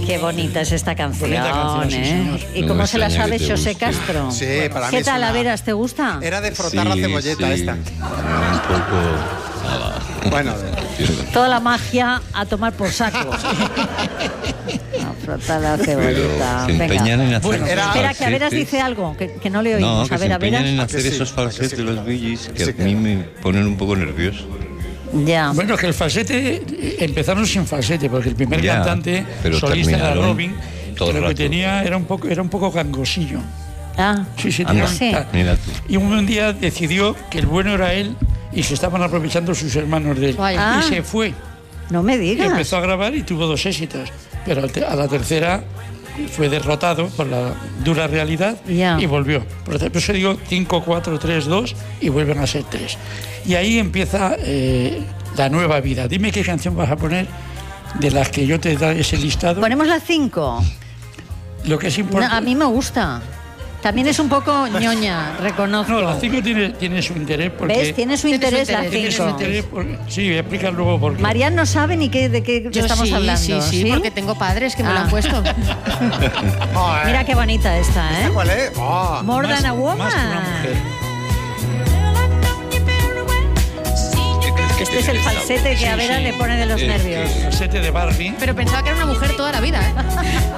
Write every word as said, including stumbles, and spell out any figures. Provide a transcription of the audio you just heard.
Qué bonita es esta canción, Bonita canción, sí, ¿eh? señor. ¿Y No cómo me se la extraña sabe que te José guste. Castro? Sí, para mí ¿Qué es tal, una- a veras, te gusta? Era de frotar la Sí, cebolleta sí. esta. Un poco... Nada. Bueno, Toda la magia a tomar por saco. A frotar la Pero cebollita. se Venga. empeñan en hacer Bueno, esos era- Espera, que a veras falsetes. dice algo, que, que no le No, oímos. que a se ver, a empeñan en veras. hacer ¿A que sí? esos ¿A que falsetes sí? de los Billys que Sí, a que mí no. me ponen un poco nervioso. Ya. Bueno, que el falsete, eh, empezaron sin falsete, porque el primer Ya, cantante pero solista era terminaron Robin, todo que el lo que rato. tenía era un poco, era un poco gangosillo. Ah, Sí, sí, Anda, tenía un sí. tal. mira tú. Y un día decidió que el bueno era él y se estaban aprovechando sus hermanos de él. Vaya. Ah. Y se fue. no me Y digas. empezó a grabar y tuvo dos éxitos. Pero al te- a la tercera fue derrotado por la dura realidad Ya. y volvió. Por eso digo cinco, cuatro, tres, dos y vuelven a ser tres. Y ahí empieza eh, la nueva vida. Dime qué canción vas a poner de las que yo te da ese listado. Ponemos las cinco. Lo que es No, importante. a mí me gusta. También es un poco ñoña, reconozco. No, las cinco tiene, tiene su interés porque. ¿Ves? Tiene su Tiene su interés las interés, tiene su cinco. interés porque- sí, explica luego por qué. Marian no sabe ni qué, de qué Yo estamos sí, hablando. sí, sí, porque tengo padres que me lo Ah. han puesto. Joder. Mira qué bonita esta, ¿eh? ¿Cuál es? Oh, More Más- than a woman. más que una mujer. Este es el falsete que a Vera le pone de los Es que- nervios. El sete de Barbie. Pero pensaba que era una mujer toda la vida, ¿eh?